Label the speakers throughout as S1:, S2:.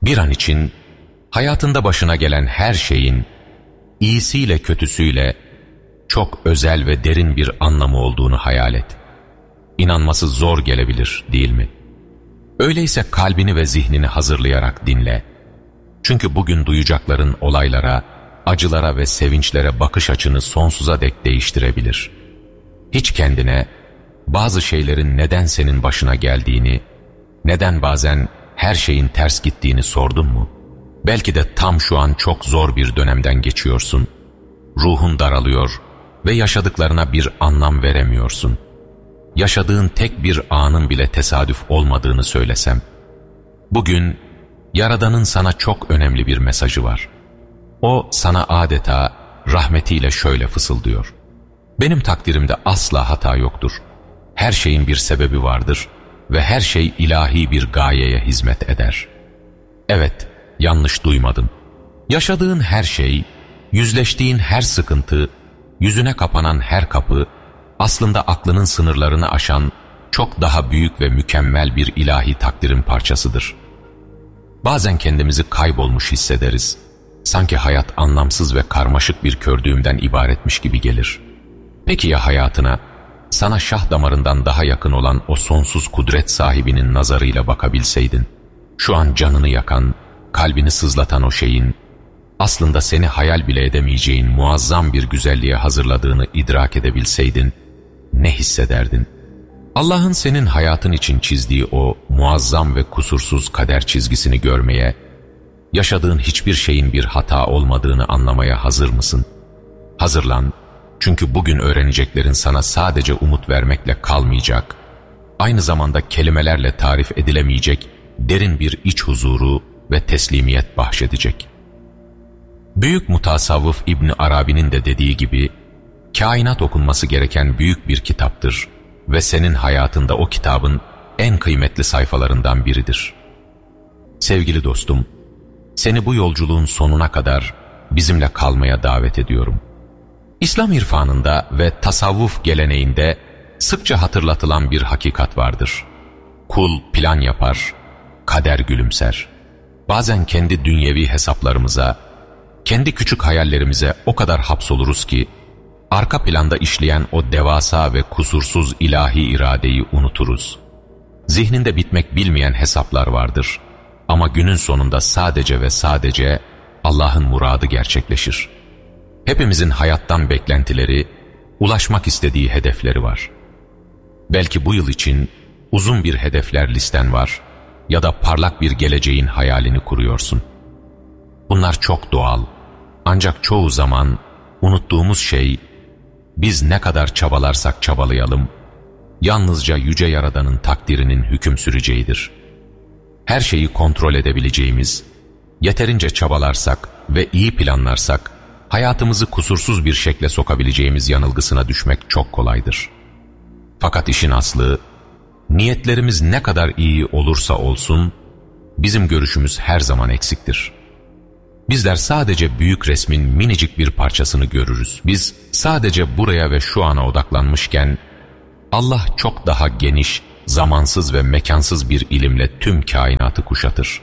S1: Bir an için hayatında başına gelen her şeyin iyisiyle kötüsüyle çok özel ve derin bir anlamı olduğunu hayal et. İnanması zor gelebilir, değil mi? Öyleyse kalbini ve zihnini hazırlayarak dinle. Çünkü bugün duyacakların olaylara, acılara ve sevinçlere bakış açını sonsuza dek değiştirebilir. Hiç kendine bazı şeylerin neden senin başına geldiğini, neden bazen her şeyin ters gittiğini sordun mu? Belki de tam şu an çok zor bir dönemden geçiyorsun. Ruhun daralıyor ve yaşadıklarına bir anlam veremiyorsun. Yaşadığın tek bir anın bile tesadüf olmadığını söylesem. Bugün Yaradan'ın sana çok önemli bir mesajı var. O sana adeta rahmetiyle şöyle fısıldıyor. Benim takdirimde asla hata yoktur. Her şeyin bir sebebi vardır ve her şey ilahi bir gayeye hizmet eder. Evet, yanlış duymadın. Yaşadığın her şey, yüzleştiğin her sıkıntı, yüzüne kapanan her kapı, aslında aklının sınırlarını aşan çok daha büyük ve mükemmel bir ilahi takdirin parçasıdır. Bazen kendimizi kaybolmuş hissederiz. Sanki hayat anlamsız ve karmaşık bir kördüğümden ibaretmiş gibi gelir. Peki ya hayatına, sana şah damarından daha yakın olan o sonsuz kudret sahibinin nazarıyla bakabilseydin, şu an canını yakan, kalbini sızlatan o şeyin, aslında seni hayal bile edemeyeceğin muazzam bir güzelliğe hazırladığını idrak edebilseydin, ne hissederdin? Allah'ın senin hayatın için çizdiği o muazzam ve kusursuz kader çizgisini görmeye, yaşadığın hiçbir şeyin bir hata olmadığını anlamaya hazır mısın? Hazırlan, çünkü bugün öğreneceklerin sana sadece umut vermekle kalmayacak, aynı zamanda kelimelerle tarif edilemeyecek derin bir iç huzuru ve teslimiyet bahşedecek. Büyük mutasavvıf İbn Arabi'nin de dediği gibi, kainat okunması gereken büyük bir kitaptır ve senin hayatında o kitabın en kıymetli sayfalarından biridir. Sevgili dostum, seni bu yolculuğun sonuna kadar bizimle kalmaya davet ediyorum. İslam irfanında ve tasavvuf geleneğinde sıkça hatırlatılan bir hakikat vardır. Kul plan yapar, kader gülümser. Bazen kendi dünyevi hesaplarımıza, kendi küçük hayallerimize o kadar hapsoluruz ki, arka planda işleyen o devasa ve kusursuz ilahi iradeyi unuturuz. Zihninde bitmek bilmeyen hesaplar vardır. Ama günün sonunda sadece ve sadece Allah'ın muradı gerçekleşir. Hepimizin hayattan beklentileri, ulaşmak istediği hedefleri var. Belki bu yıl için uzun bir hedefler listen var ya da parlak bir geleceğin hayalini kuruyorsun. Bunlar çok doğal, ancak çoğu zaman unuttuğumuz şey, biz ne kadar çabalarsak çabalayalım, yalnızca Yüce Yaradan'ın takdirinin hüküm süreceğidir. Her şeyi kontrol edebileceğimiz, yeterince çabalarsak ve iyi planlarsak, hayatımızı kusursuz bir şekle sokabileceğimiz yanılgısına düşmek çok kolaydır. Fakat işin aslı, niyetlerimiz ne kadar iyi olursa olsun, bizim görüşümüz her zaman eksiktir. Bizler sadece büyük resmin minicik bir parçasını görürüz. Biz sadece buraya ve şu ana odaklanmışken, Allah çok daha geniş, zamansız ve mekansız bir ilimle tüm kainatı kuşatır.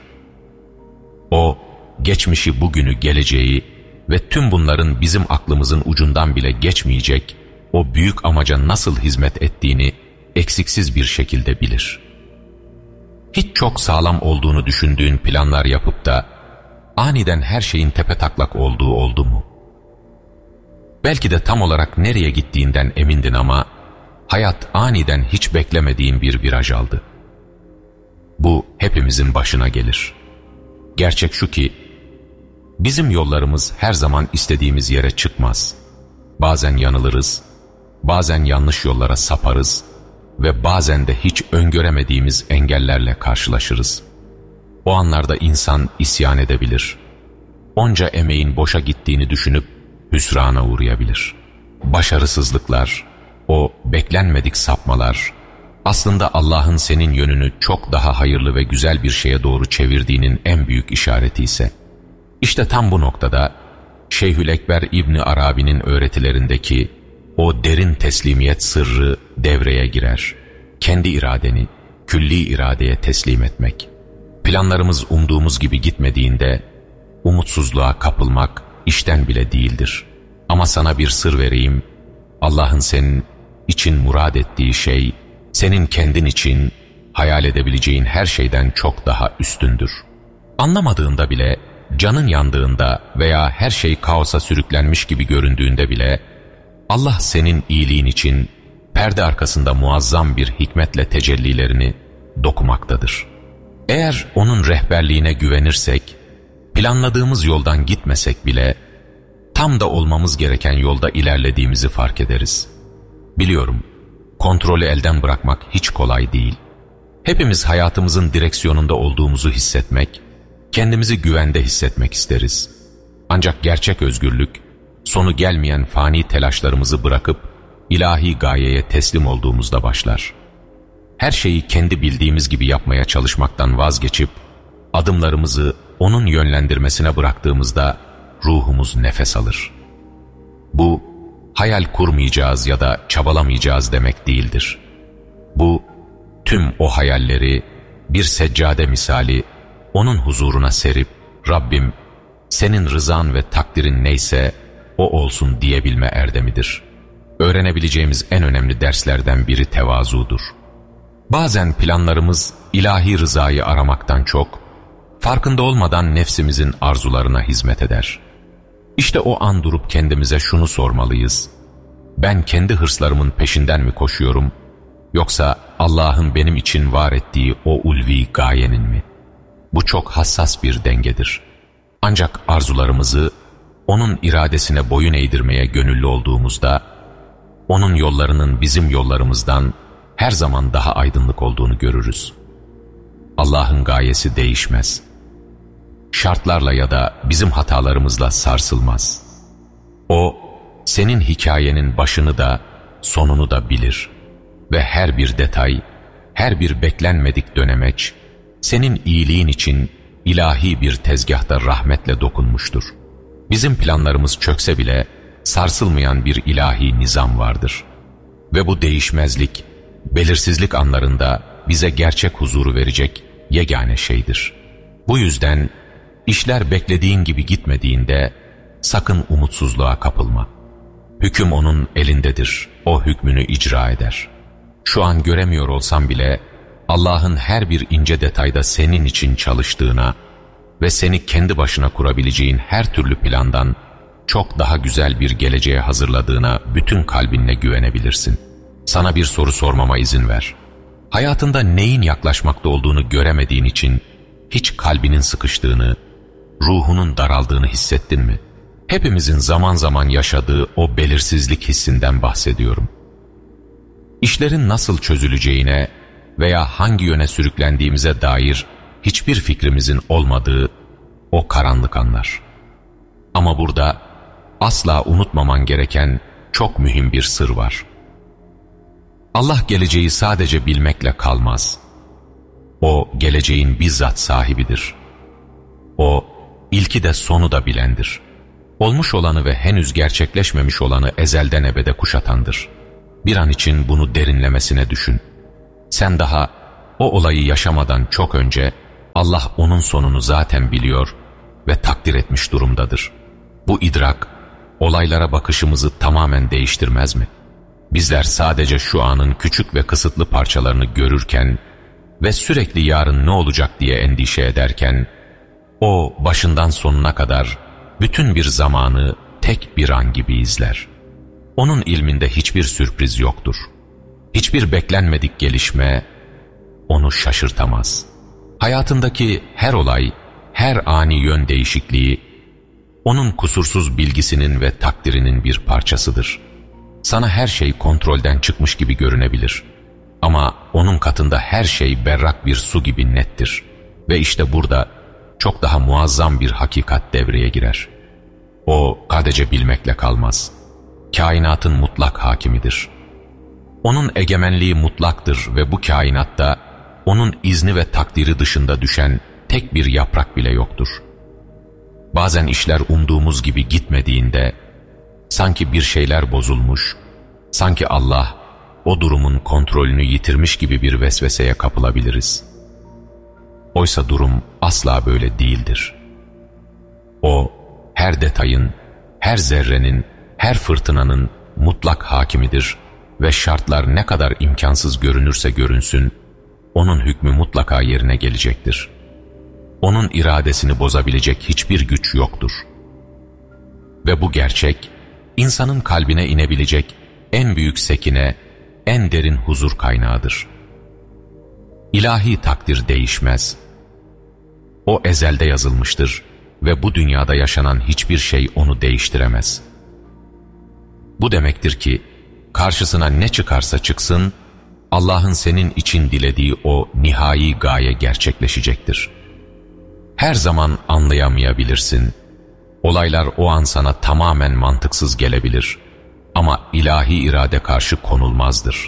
S1: O, geçmişi, bugünü, geleceği ve tüm bunların bizim aklımızın ucundan bile geçmeyecek, o büyük amaca nasıl hizmet ettiğini eksiksiz bir şekilde bilir. Hiç çok sağlam olduğunu düşündüğün planlar yapıp da aniden her şeyin tepetaklak olduğu oldu mu? Belki de tam olarak nereye gittiğinden emindin ama hayat aniden hiç beklemediğin bir viraj aldı. Bu hepimizin başına gelir. Gerçek şu ki, bizim yollarımız her zaman istediğimiz yere çıkmaz. Bazen yanılırız, bazen yanlış yollara saparız ve bazen de hiç öngöremediğimiz engellerle karşılaşırız. O anlarda insan isyan edebilir. Onca emeğin boşa gittiğini düşünüp hüsrana uğrayabilir. Başarısızlıklar, o beklenmedik sapmalar, aslında Allah'ın senin yönünü çok daha hayırlı ve güzel bir şeye doğru çevirdiğinin en büyük işareti ise, işte tam bu noktada Şeyhü'l-Ekber İbn Arabi'nin öğretilerindeki o derin teslimiyet sırrı devreye girer. Kendi iradeni külli iradeye teslim etmek. planlarımız umduğumuz gibi gitmediğinde umutsuzluğa kapılmak işten bile değildir. Ama sana bir sır vereyim, Allah'ın senin için murad ettiği şey, senin kendin için hayal edebileceğin her şeyden çok daha üstündür. Anlamadığında bile, canın yandığında veya her şey kaosa sürüklenmiş gibi göründüğünde bile, Allah senin iyiliğin için perde arkasında muazzam bir hikmetle tecellilerini dokumaktadır. Eğer onun rehberliğine güvenirsek, planladığımız yoldan gitmesek bile, tam da olmamız gereken yolda ilerlediğimizi fark ederiz. Biliyorum, kontrolü elden bırakmak hiç kolay değil. Hepimiz hayatımızın direksiyonunda olduğumuzu hissetmek, kendimizi güvende hissetmek isteriz. Ancak gerçek özgürlük, sonu gelmeyen fani telaşlarımızı bırakıp, ilahi gayeye teslim olduğumuzda başlar. Her şeyi kendi bildiğimiz gibi yapmaya çalışmaktan vazgeçip, adımlarımızı onun yönlendirmesine bıraktığımızda ruhumuz nefes alır. Bu, hayal kurmayacağız ya da çabalamayacağız demek değildir. Bu, tüm o hayalleri bir seccade misali onun huzuruna serip, Rabbim, senin rızan ve takdirin neyse o olsun diyebilme erdemidir. Öğrenebileceğimiz en önemli derslerden biri tevazudur. Bazen planlarımız ilahi rızayı aramaktan çok, farkında olmadan nefsimizin arzularına hizmet eder. İşte o an durup kendimize şunu sormalıyız: ben kendi hırslarımın peşinden mi koşuyorum, yoksa Allah'ın benim için var ettiği o ulvi gayenin mi? Bu çok hassas bir dengedir. Ancak arzularımızı onun iradesine boyun eğdirmeye gönüllü olduğumuzda, onun yollarının bizim yollarımızdan her zaman daha aydınlık olduğunu görürüz. Allah'ın gayesi değişmez. Şartlarla ya da bizim hatalarımızla sarsılmaz. O, senin hikayenin başını da sonunu da bilir ve her bir detay, her bir beklenmedik dönemeç, senin iyiliğin için ilahi bir tezgahta rahmetle dokunmuştur. Bizim planlarımız çökse bile sarsılmayan bir ilahi nizam vardır. Ve bu değişmezlik, belirsizlik anlarında bize gerçek huzuru verecek yegane şeydir. Bu yüzden işler beklediğin gibi gitmediğinde sakın umutsuzluğa kapılma. Hüküm onun elindedir, o hükmünü icra eder. Şu an göremiyor olsam bile Allah'ın her bir ince detayda senin için çalıştığına ve seni kendi başına kurabileceğin her türlü plandan çok daha güzel bir geleceğe hazırladığına bütün kalbinle güvenebilirsin. Sana bir soru sormama izin ver. Hayatında neyin yaklaşmakta olduğunu göremediğin için hiç kalbinin sıkıştığını, ruhunun daraldığını hissettin mi? Hepimizin zaman zaman yaşadığı o belirsizlik hissinden bahsediyorum. İşlerin nasıl çözüleceğine veya hangi yöne sürüklendiğimize dair hiçbir fikrimizin olmadığı o karanlık anlar. Ama burada asla unutmaman gereken çok mühim bir sır var. Allah geleceği sadece bilmekle kalmaz. O geleceğin bizzat sahibidir. O ilki de sonu da bilendir. Olmuş olanı ve henüz gerçekleşmemiş olanı ezelden ebede kuşatandır. Bir an için bunu derinlemesine düşün. Sen daha o olayı yaşamadan çok önce Allah onun sonunu zaten biliyor ve takdir etmiş durumdadır. Bu idrak olaylara bakışımızı tamamen değiştirmez mi? Bizler sadece şu anın küçük ve kısıtlı parçalarını görürken ve sürekli yarın ne olacak diye endişe ederken, o başından sonuna kadar bütün bir zamanı tek bir an gibi izler. Onun ilminde hiçbir sürpriz yoktur. Hiçbir beklenmedik gelişme onu şaşırtamaz. Hayatındaki her olay, her ani yön değişikliği, onun kusursuz bilgisinin ve takdirinin bir parçasıdır. Sana her şey kontrolden çıkmış gibi görünebilir. Ama onun katında her şey berrak bir su gibi nettir. Ve işte burada çok daha muazzam bir hakikat devreye girer. O sadece bilmekle kalmaz. Kainatın mutlak hakimidir. Onun egemenliği mutlaktır ve bu kainatta onun izni ve takdiri dışında düşen tek bir yaprak bile yoktur. Bazen işler umduğumuz gibi gitmediğinde, sanki bir şeyler bozulmuş, sanki Allah o durumun kontrolünü yitirmiş gibi bir vesveseye kapılabiliriz. Oysa durum asla böyle değildir. O, her detayın, her zerrenin, her fırtınanın mutlak hakimidir ve şartlar ne kadar imkansız görünürse görünsün, onun hükmü mutlaka yerine gelecektir. Onun iradesini bozabilecek hiçbir güç yoktur. Ve bu gerçek, insanın kalbine inebilecek en büyük sekine, en derin huzur kaynağıdır. İlahi takdir değişmez. O ezelde yazılmıştır ve bu dünyada yaşanan hiçbir şey onu değiştiremez. Bu demektir ki, karşısına ne çıkarsa çıksın, Allah'ın senin için dilediği o nihai gaye gerçekleşecektir. Her zaman anlayamayabilirsin. Olaylar o an sana tamamen mantıksız gelebilir. Ama ilahi irade karşı konulmazdır.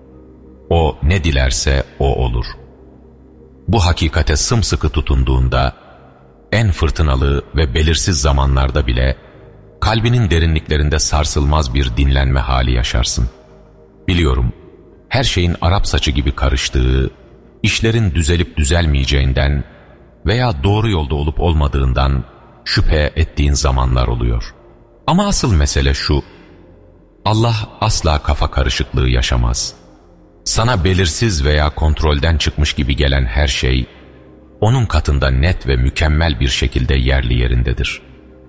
S1: O ne dilerse o olur. Bu hakikate sımsıkı tutunduğunda, en fırtınalı ve belirsiz zamanlarda bile, kalbinin derinliklerinde sarsılmaz bir dinlenme hali yaşarsın. Biliyorum, her şeyin Arap saçı gibi karıştığı, işlerin düzelip düzelmeyeceğinden veya doğru yolda olup olmadığından şüphe ettiğin zamanlar oluyor. Ama asıl mesele şu, Allah asla kafa karışıklığı yaşamaz. Sana belirsiz veya kontrolden çıkmış gibi gelen her şey, onun katında net ve mükemmel bir şekilde yerli yerindedir.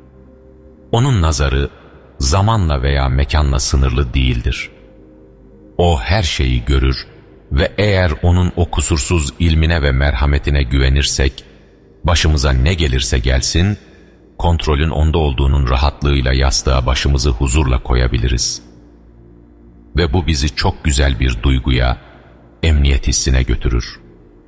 S1: Onun nazarı, zamanla veya mekanla sınırlı değildir. O her şeyi görür ve eğer onun o kusursuz ilmine ve merhametine güvenirsek, başımıza ne gelirse gelsin, kontrolün onda olduğunun rahatlığıyla yastığa başımızı huzurla koyabiliriz. Ve bu bizi çok güzel bir duyguya, emniyet hissine götürür.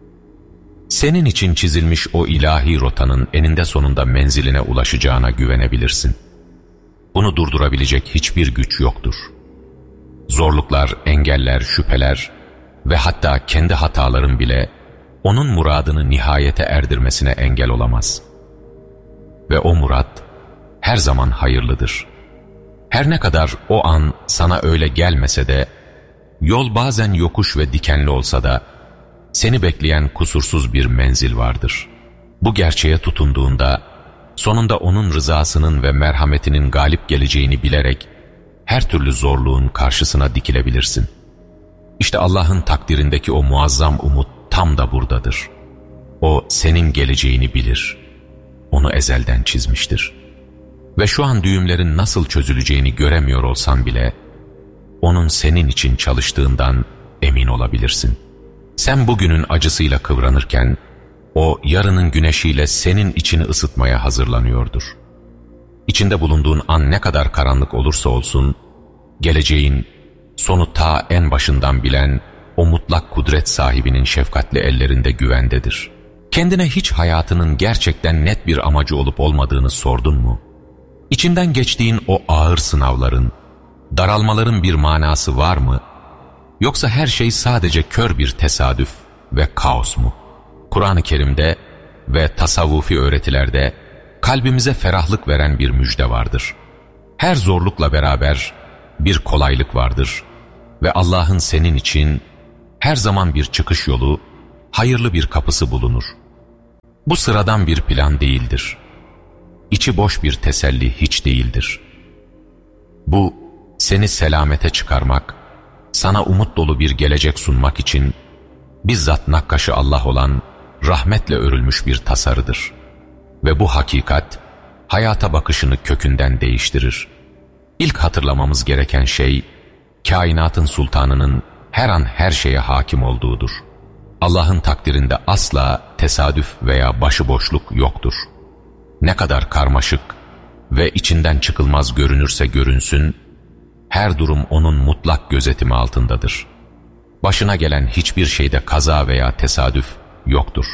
S1: Senin için çizilmiş o ilahi rotanın eninde sonunda menziline ulaşacağına güvenebilirsin. Bunu durdurabilecek hiçbir güç yoktur. Zorluklar, engeller, şüpheler ve hatta kendi hataların bile onun muradını nihayete erdirmesine engel olamaz. Ve o murat her zaman hayırlıdır. Her ne kadar o an sana öyle gelmese de, yol bazen yokuş ve dikenli olsa da, seni bekleyen kusursuz bir menzil vardır. Bu gerçeğe tutunduğunda, sonunda onun rızasının ve merhametinin galip geleceğini bilerek, her türlü zorluğun karşısına dikilebilirsin. İşte Allah'ın takdirindeki o muazzam umut tam da buradadır. O senin geleceğini bilir. Onu ezelden çizmiştir. Ve şu an düğümlerin nasıl çözüleceğini göremiyor olsan bile, onun senin için çalıştığından emin olabilirsin. Sen bugünün acısıyla kıvranırken, o yarının güneşiyle senin içini ısıtmaya hazırlanıyordur. İçinde bulunduğun an ne kadar karanlık olursa olsun, geleceğin sonu ta en başından bilen o mutlak kudret sahibinin şefkatli ellerinde güvendedir. Kendine hiç hayatının gerçekten net bir amacı olup olmadığını sordun mu? İçinden geçtiğin o ağır sınavların, daralmaların bir manası var mı? Yoksa her şey sadece kör bir tesadüf ve kaos mu? Kur'an-ı Kerim'de ve tasavvufi öğretilerde kalbimize ferahlık veren bir müjde vardır. Her zorlukla beraber bir kolaylık vardır ve Allah'ın senin için her zaman bir çıkış yolu, hayırlı bir kapısı bulunur. Bu sıradan bir plan değildir. İçi boş bir teselli hiç değildir. Bu, seni selamete çıkarmak, sana umut dolu bir gelecek sunmak için bizzat nakkaşı Allah olan rahmetle örülmüş bir tasarıdır. Ve bu hakikat, hayata bakışını kökünden değiştirir. İlk hatırlamamız gereken şey, kainatın sultanının her an her şeye hakim olduğudur. Allah'ın takdirinde asla tesadüf veya başıboşluk yoktur. Ne kadar karmaşık ve içinden çıkılmaz görünürse görünsün, her durum onun mutlak gözetimi altındadır. Başına gelen hiçbir şeyde kaza veya tesadüf yoktur.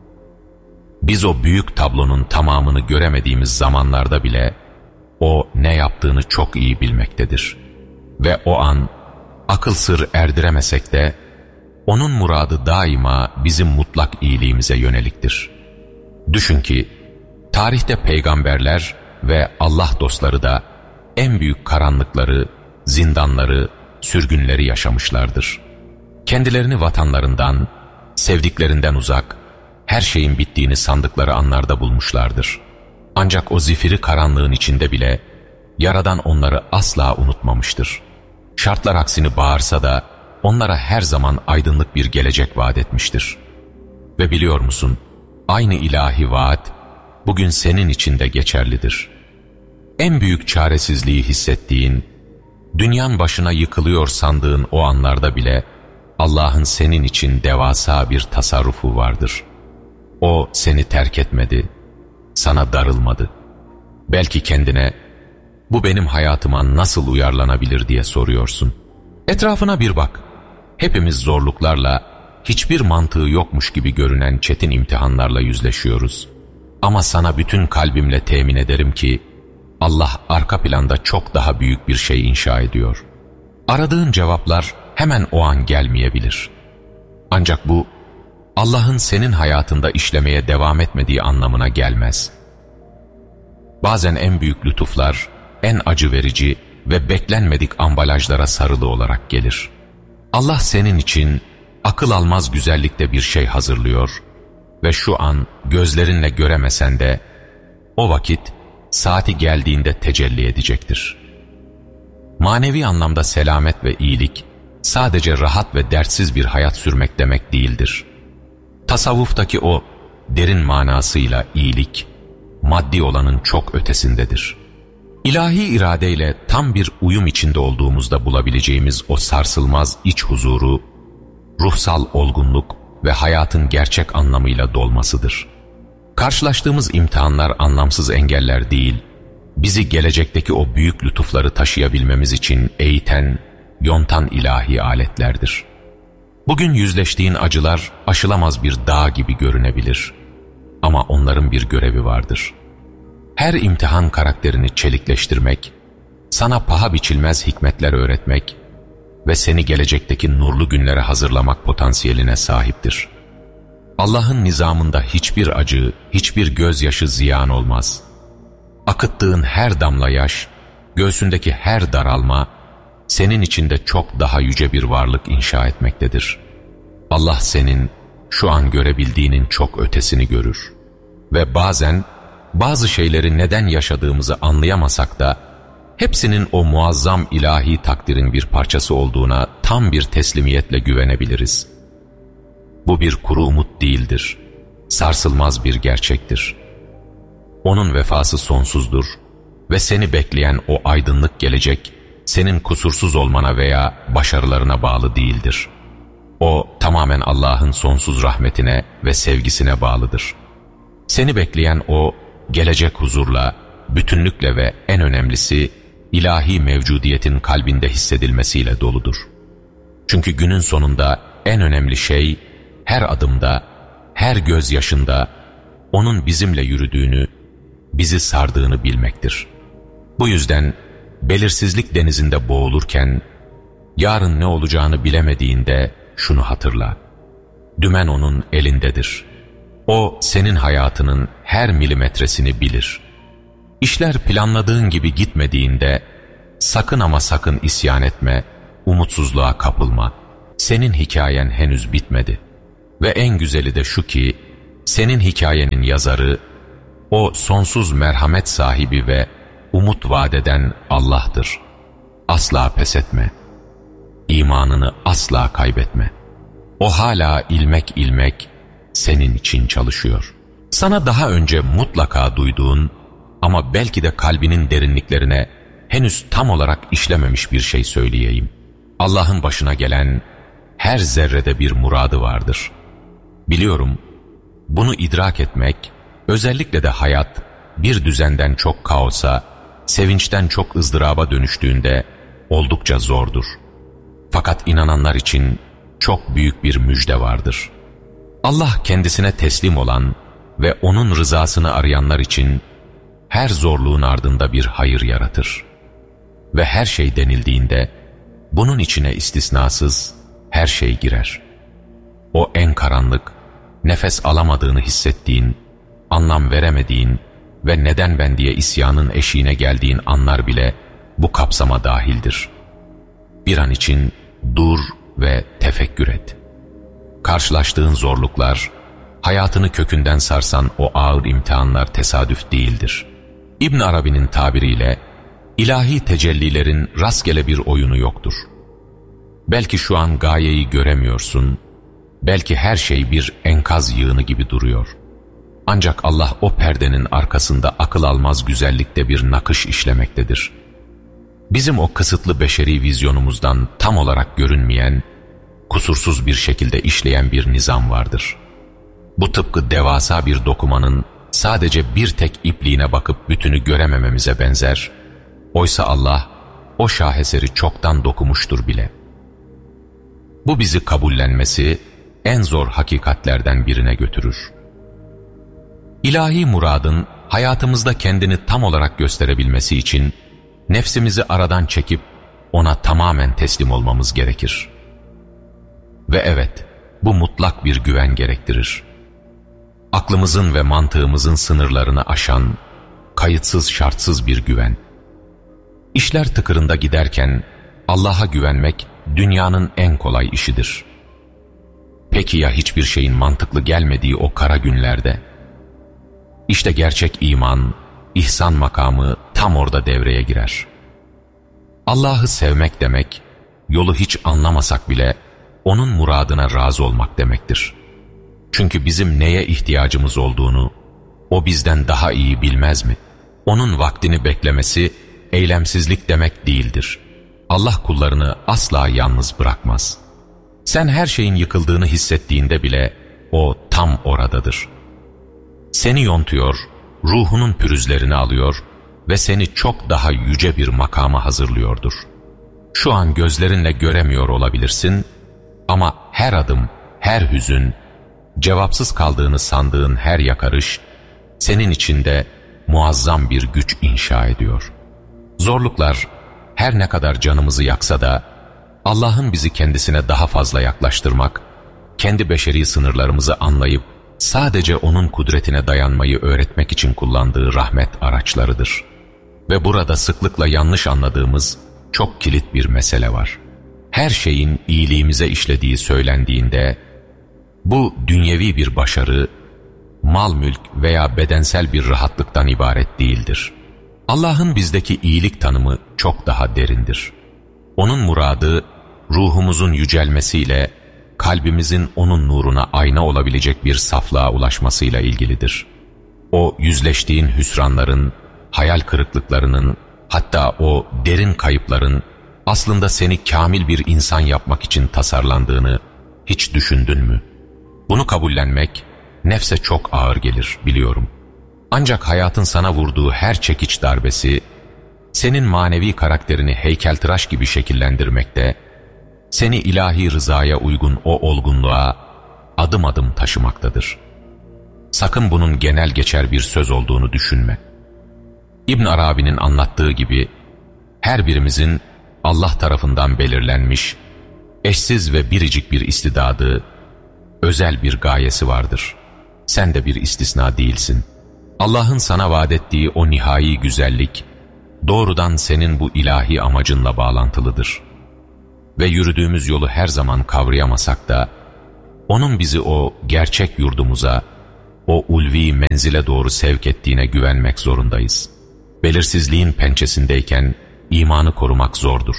S1: Biz o büyük tablonun tamamını göremediğimiz zamanlarda bile o ne yaptığını çok iyi bilmektedir. Ve o an akıl sır erdiremesek de onun muradı daima bizim mutlak iyiliğimize yöneliktir. Düşün ki tarihte peygamberler ve Allah dostları da en büyük karanlıkları, zindanları, sürgünleri yaşamışlardır. Kendilerini vatanlarından, sevdiklerinden uzak, her şeyin bittiğini sandıkları anlarda bulmuşlardır. Ancak o zifiri karanlığın içinde bile Yaradan onları asla unutmamıştır. Şartlar aksini bağırsa da onlara her zaman aydınlık bir gelecek vaat etmiştir. Ve biliyor musun, aynı ilahi vaat bugün senin için de geçerlidir. En büyük çaresizliği hissettiğin, dünyan başına yıkılıyor sandığın o anlarda bile Allah'ın senin için devasa bir tasarrufu vardır. O seni terk etmedi, sana darılmadı. Belki kendine, bu benim hayatıma nasıl uyarlanabilir diye soruyorsun. Etrafına bir bak. Hepimiz zorluklarla, hiçbir mantığı yokmuş gibi görünen çetin imtihanlarla yüzleşiyoruz. Ama sana bütün kalbimle temin ederim ki, Allah arka planda çok daha büyük bir şey inşa ediyor. Aradığın cevaplar hemen o an gelmeyebilir. Ancak bu, Allah'ın senin hayatında işlemeye devam etmediği anlamına gelmez. Bazen en büyük lütuflar, en acı verici ve beklenmedik ambalajlara sarılı olarak gelir. Allah senin için akıl almaz güzellikte bir şey hazırlıyor ve şu an gözlerinle göremesen de o vakit saati geldiğinde tecelli edecektir. Manevi anlamda selamet ve iyilik sadece rahat ve dertsiz bir hayat sürmek demek değildir. Tasavvuftaki o derin manasıyla iyilik, maddi olanın çok ötesindedir. İlahi iradeyle tam bir uyum içinde olduğumuzda bulabileceğimiz o sarsılmaz iç huzuru, ruhsal olgunluk ve hayatın gerçek anlamıyla dolmasıdır. Karşılaştığımız imtihanlar anlamsız engeller değil, bizi gelecekteki o büyük lütufları taşıyabilmemiz için eğiten, yontan ilahi aletlerdir. Bugün yüzleştiğin acılar aşılamaz bir dağ gibi görünebilir. Ama onların bir görevi vardır. Her imtihan karakterini çelikleştirmek, sana paha biçilmez hikmetler öğretmek ve seni gelecekteki nurlu günlere hazırlamak potansiyeline sahiptir. Allah'ın nizamında hiçbir acı, hiçbir gözyaşı ziyan olmaz. Akıttığın her damla yaş, göğsündeki her daralma, senin içinde çok daha yüce bir varlık inşa etmektedir. Allah senin şu an görebildiğinin çok ötesini görür. Ve bazen bazı şeyleri neden yaşadığımızı anlayamasak da, hepsinin o muazzam ilahi takdirin bir parçası olduğuna tam bir teslimiyetle güvenebiliriz. Bu bir kuru umut değildir, sarsılmaz bir gerçektir. Onun vefası sonsuzdur ve seni bekleyen o aydınlık gelecek, senin kusursuz olmana veya başarılarına bağlı değildir. O tamamen Allah'ın sonsuz rahmetine ve sevgisine bağlıdır. Seni bekleyen o gelecek huzurla, bütünlükle ve en önemlisi ilahi mevcudiyetin kalbinde hissedilmesiyle doludur. Çünkü günün sonunda en önemli şey her adımda, her gözyaşında onun bizimle yürüdüğünü, bizi sardığını bilmektir. Bu yüzden belirsizlik denizinde boğulurken, yarın ne olacağını bilemediğinde şunu hatırla. Dümen onun elindedir. O senin hayatının her milimetresini bilir. İşler planladığın gibi gitmediğinde sakın ama sakın isyan etme, umutsuzluğa kapılma. Senin hikayen henüz bitmedi. Ve en güzeli de şu ki, senin hikayenin yazarı, o sonsuz merhamet sahibi ve umut vadeden Allah'tır. Asla pes etme. İmanını asla kaybetme. O hala ilmek ilmek senin için çalışıyor. Sana daha önce mutlaka duyduğun ama belki de kalbinin derinliklerine henüz tam olarak işlememiş bir şey söyleyeyim. Allah'ın başına gelen her zerrede bir muradı vardır. Biliyorum, bunu idrak etmek, özellikle de hayat bir düzenden çok kaosa, sevinçten çok ızdıraba dönüştüğünde oldukça zordur. Fakat inananlar için çok büyük bir müjde vardır. Allah kendisine teslim olan ve onun rızasını arayanlar için her zorluğun ardında bir hayır yaratır. Ve her şey denildiğinde bunun içine istisnasız her şey girer. O en karanlık, nefes alamadığını hissettiğin, anlam veremediğin ve neden ben diye isyanın eşiğine geldiğin anlar bile bu kapsama dahildir. Bir an için dur ve tefekkür et. Karşılaştığın zorluklar, hayatını kökünden sarsan o ağır imtihanlar tesadüf değildir. İbn Arabi'nin tabiriyle, ilahi tecellilerin rastgele bir oyunu yoktur. Belki şu an gayeyi göremiyorsun, belki her şey bir enkaz yığını gibi duruyor. Ancak Allah o perdenin arkasında akıl almaz güzellikte bir nakış işlemektedir. Bizim o kısıtlı beşeri vizyonumuzdan tam olarak görünmeyen, kusursuz bir şekilde işleyen bir nizam vardır. Bu tıpkı devasa bir dokumanın sadece bir tek ipliğine bakıp bütünü göremememize benzer. Oysa Allah o şaheseri çoktan dokumuştur bile. Bu bizi kabullenmesi en zor hakikatlerden birine götürür. İlahi muradın hayatımızda kendini tam olarak gösterebilmesi için nefsimizi aradan çekip ona tamamen teslim olmamız gerekir. Ve evet, bu mutlak bir güven gerektirir. Aklımızın ve mantığımızın sınırlarını aşan, kayıtsız şartsız bir güven. İşler tıkırında giderken Allah'a güvenmek dünyanın en kolay işidir. Peki ya hiçbir şeyin mantıklı gelmediği o kara günlerde? İşte gerçek iman, ihsan makamı tam orada devreye girer. Allah'ı sevmek demek, yolu hiç anlamasak bile onun muradına razı olmak demektir. Çünkü bizim neye ihtiyacımız olduğunu o bizden daha iyi bilmez mi? Onun vaktini beklemesi eylemsizlik demek değildir. Allah kullarını asla yalnız bırakmaz. Sen her şeyin yıkıldığını hissettiğinde bile o tam oradadır. Seni yontuyor, ruhunun pürüzlerini alıyor ve seni çok daha yüce bir makama hazırlıyordur. Şu an gözlerinle göremiyor olabilirsin ama her adım, her hüzün, cevapsız kaldığını sandığın her yakarış senin içinde muazzam bir güç inşa ediyor. Zorluklar her ne kadar canımızı yaksa da Allah'ın bizi kendisine daha fazla yaklaştırmak, kendi beşeri sınırlarımızı anlayıp sadece onun kudretine dayanmayı öğretmek için kullandığı rahmet araçlarıdır. Ve burada sıklıkla yanlış anladığımız çok kilit bir mesele var. Her şeyin iyiliğimize işlediği söylendiğinde, bu dünyevi bir başarı, mal mülk veya bedensel bir rahatlıktan ibaret değildir. Allah'ın bizdeki iyilik tanımı çok daha derindir. Onun muradı, ruhumuzun yücelmesiyle, kalbimizin onun nuruna ayna olabilecek bir saflığa ulaşmasıyla ilgilidir. O yüzleştiğin hüsranların, hayal kırıklıklarının, hatta o derin kayıpların aslında seni kamil bir insan yapmak için tasarlandığını hiç düşündün mü? Bunu kabullenmek nefse çok ağır gelir, biliyorum. Ancak hayatın sana vurduğu her çekiç darbesi, senin manevi karakterini heykeltıraş gibi şekillendirmekte, seni ilahi rızaya uygun o olgunluğa adım adım taşımaktadır. Sakın bunun genel geçer bir söz olduğunu düşünme. İbn Arabi'nin anlattığı gibi, her birimizin Allah tarafından belirlenmiş, eşsiz ve biricik bir istidadı, özel bir gayesi vardır. Sen de bir istisna değilsin. Allah'ın sana vaat ettiği o nihai güzellik, doğrudan senin bu ilahi amacınla bağlantılıdır. Ve yürüdüğümüz yolu her zaman kavrayamasak da, onun bizi o gerçek yurdumuza, o ulvi menzile doğru sevk ettiğine güvenmek zorundayız. Belirsizliğin pençesindeyken imanı korumak zordur.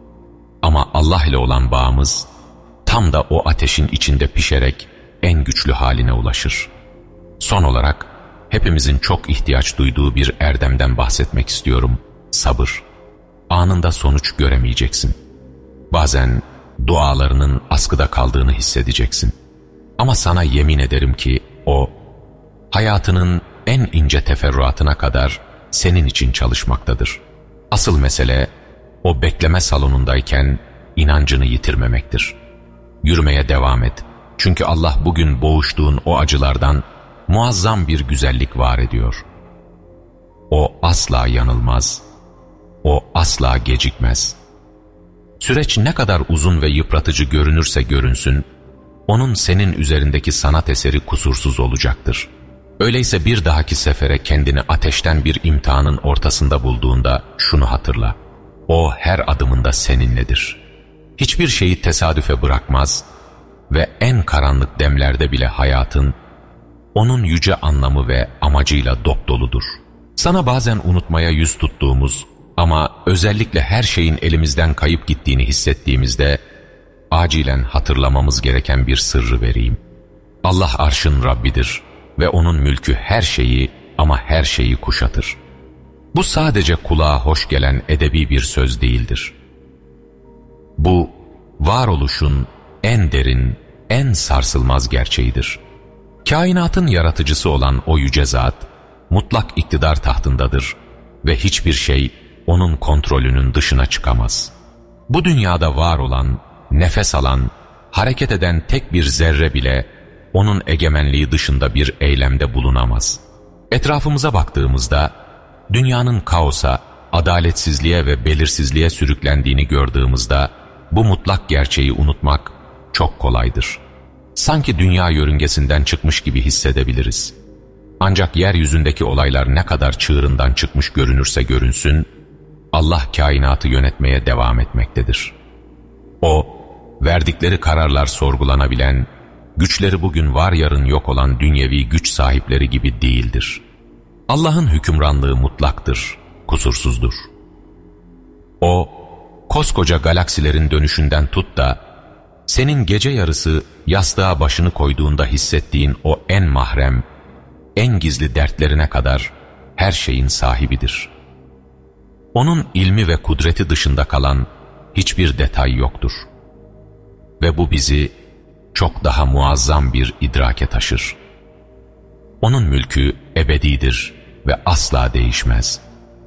S1: Ama Allah ile olan bağımız, tam da o ateşin içinde pişerek en güçlü haline ulaşır. Son olarak, hepimizin çok ihtiyaç duyduğu bir erdemden bahsetmek istiyorum: sabır. Anında sonuç göremeyeceksin. Bazen dualarının askıda kaldığını hissedeceksin. Ama sana yemin ederim ki o, hayatının en ince teferruatına kadar senin için çalışmaktadır. Asıl mesele, o bekleme salonundayken inancını yitirmemektir. Yürümeye devam et. Çünkü Allah bugün boğuştuğun o acılardan muazzam bir güzellik var ediyor. O asla yanılmaz. O asla gecikmez. Süreç ne kadar uzun ve yıpratıcı görünürse görünsün, onun senin üzerindeki sanat eseri kusursuz olacaktır. Öyleyse bir dahaki sefere kendini ateşten bir imtihanın ortasında bulduğunda şunu hatırla: o her adımında seninledir. Hiçbir şeyi tesadüfe bırakmaz ve en karanlık demlerde bile hayatın onun yüce anlamı ve amacıyla dopdoludur. Sana bazen unutmaya yüz tuttuğumuz ama özellikle her şeyin elimizden kayıp gittiğini hissettiğimizde acilen hatırlamamız gereken bir sırrı vereyim. Allah arşın Rabbidir ve onun mülkü her şeyi ama her şeyi kuşatır. Bu sadece kulağa hoş gelen edebi bir söz değildir. Bu, varoluşun en derin, en sarsılmaz gerçeğidir. Kainatın yaratıcısı olan o yüce zat, mutlak iktidar tahtındadır ve hiçbir şey onun kontrolünün dışına çıkamaz. Bu dünyada var olan, nefes alan, hareket eden tek bir zerre bile onun egemenliği dışında bir eylemde bulunamaz. Etrafımıza baktığımızda, dünyanın kaosa, adaletsizliğe ve belirsizliğe sürüklendiğini gördüğümüzde, bu mutlak gerçeği unutmak çok kolaydır. Sanki dünya yörüngesinden çıkmış gibi hissedebiliriz. Ancak yeryüzündeki olaylar ne kadar çığırından çıkmış görünürse görünsün, Allah kainatı yönetmeye devam etmektedir. O, verdikleri kararlar sorgulanabilen, güçleri bugün var yarın yok olan dünyevi güç sahipleri gibi değildir. Allah'ın hükümranlığı mutlaktır, kusursuzdur. O, koskoca galaksilerin dönüşünden tut da, senin gece yarısı yastığa başını koyduğunda hissettiğin o en mahrem, en gizli dertlerine kadar her şeyin sahibidir. Onun ilmi ve kudreti dışında kalan hiçbir detay yoktur. Ve bu bizi çok daha muazzam bir idrake taşır. Onun mülkü ebedidir ve asla değişmez.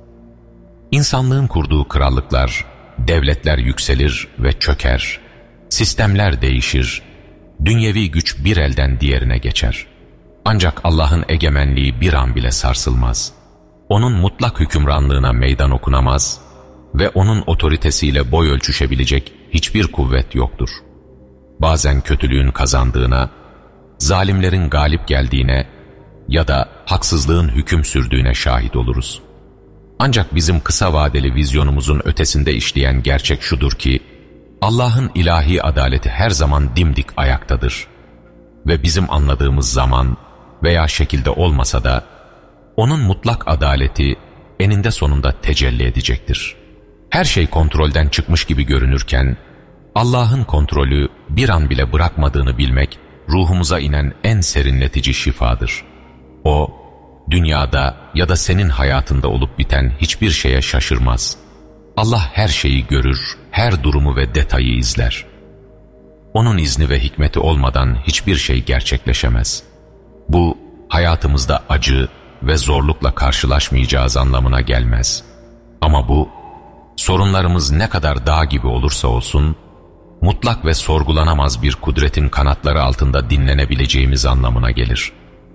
S1: İnsanlığın kurduğu krallıklar, devletler yükselir ve çöker, sistemler değişir, dünyevi güç bir elden diğerine geçer. Ancak Allah'ın egemenliği bir an bile sarsılmaz. Onun mutlak hükümranlığına meydan okunamaz ve onun otoritesiyle boy ölçüşebilecek hiçbir kuvvet yoktur. Bazen kötülüğün kazandığına, zalimlerin galip geldiğine ya da haksızlığın hüküm sürdüğüne şahit oluruz. Ancak bizim kısa vadeli vizyonumuzun ötesinde işleyen gerçek şudur ki, Allah'ın ilahi adaleti her zaman dimdik ayaktadır ve bizim anladığımız zaman veya şekilde olmasa da, onun mutlak adaleti eninde sonunda tecelli edecektir. Her şey kontrolden çıkmış gibi görünürken, Allah'ın kontrolü bir an bile bırakmadığını bilmek, ruhumuza inen en serinletici şifadır. O, dünyada ya da senin hayatında olup biten hiçbir şeye şaşırmaz. Allah her şeyi görür, her durumu ve detayı izler. Onun izni ve hikmeti olmadan hiçbir şey gerçekleşemez. Bu, hayatımızda acı ve zorlukla karşılaşmayacağız anlamına gelmez. Ama bu, sorunlarımız ne kadar dağ gibi olursa olsun, mutlak ve sorgulanamaz bir kudretin kanatları altında dinlenebileceğimiz anlamına gelir.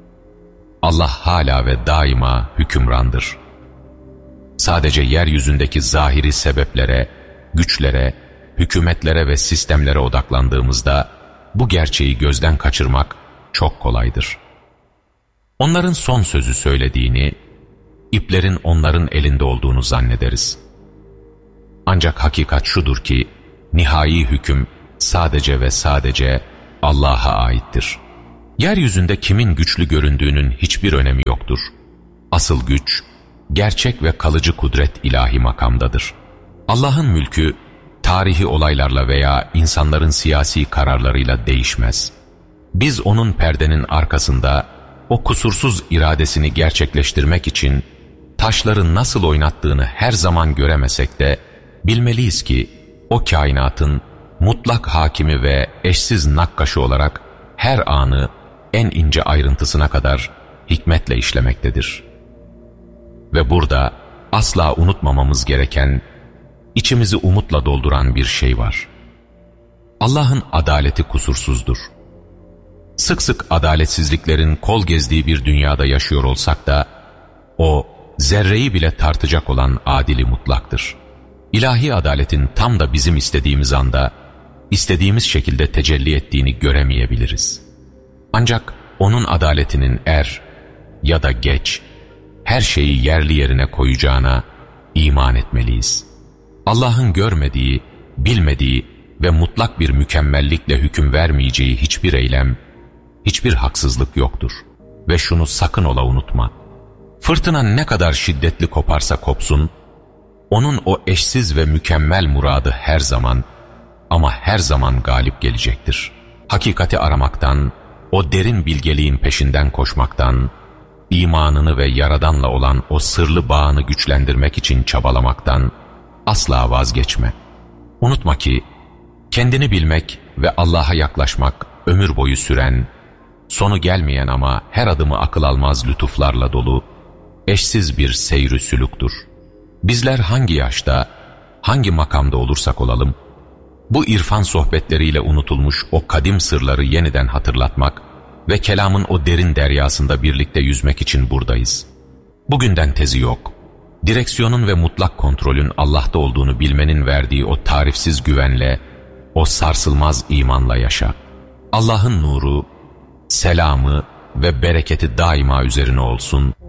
S1: Allah hala ve daima hükümrandır. Sadece yeryüzündeki zahiri sebeplere, güçlere, hükümetlere ve sistemlere odaklandığımızda bu gerçeği gözden kaçırmak çok kolaydır. Onların son sözü söylediğini, iplerin onların elinde olduğunu zannederiz. Ancak hakikat şudur ki, nihai hüküm sadece ve sadece Allah'a aittir. Yeryüzünde kimin güçlü göründüğünün hiçbir önemi yoktur. Asıl güç, gerçek ve kalıcı kudret ilahi makamdadır. Allah'ın mülkü, tarihi olaylarla veya insanların siyasi kararlarıyla değişmez. Biz onun perdenin arkasında, o kusursuz iradesini gerçekleştirmek için, taşları nasıl oynattığını her zaman göremesek de, bilmeliyiz ki, o kainatın mutlak hakimi ve eşsiz nakkaşı olarak her anı en ince ayrıntısına kadar hikmetle işlemektedir. Ve burada asla unutmamamız gereken, içimizi umutla dolduran bir şey var. Allah'ın adaleti kusursuzdur. Sık sık adaletsizliklerin kol gezdiği bir dünyada yaşıyor olsak da, o zerreyi bile tartacak olan adili mutlaktır. İlahi adaletin tam da bizim istediğimiz anda, istediğimiz şekilde tecelli ettiğini göremeyebiliriz. Ancak onun adaletinin er ya da geç, her şeyi yerli yerine koyacağına iman etmeliyiz. Allah'ın görmediği, bilmediği ve mutlak bir mükemmellikle hüküm vermeyeceği hiçbir eylem, hiçbir haksızlık yoktur. ve şunu sakın ola unutma. Fırtına ne kadar şiddetli koparsa kopsun, onun o eşsiz ve mükemmel muradı her zaman ama her zaman galip gelecektir. Hakikati aramaktan, o derin bilgeliğin peşinden koşmaktan, imanını ve Yaradan'la olan o sırlı bağını güçlendirmek için çabalamaktan asla vazgeçme. Unutma ki, kendini bilmek ve Allah'a yaklaşmak ömür boyu süren, sonu gelmeyen ama her adımı akıl almaz lütuflarla dolu, eşsiz bir seyr-ü sülûktur. Bizler hangi yaşta, hangi makamda olursak olalım, bu irfan sohbetleriyle unutulmuş o kadim sırları yeniden hatırlatmak ve kelamın o derin deryasında birlikte yüzmek için buradayız. Bugünden tezi yok. Direksiyonun ve mutlak kontrolün Allah'ta olduğunu bilmenin verdiği o tarifsiz güvenle, o sarsılmaz imanla yaşa. Allah'ın nuru, selamı ve bereketi daima üzerine olsun.